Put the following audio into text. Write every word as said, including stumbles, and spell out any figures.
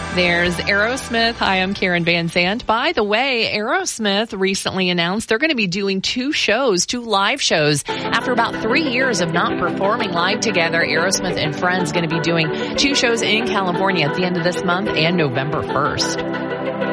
There's Aerosmith. Hi, I'm Karen Van Zandt. By the way, Aerosmith recently announced they're going to be doing two shows, two live shows. After about three years of not performing live together, Aerosmith and Friends going to be doing two shows in California at the end of this month and November first.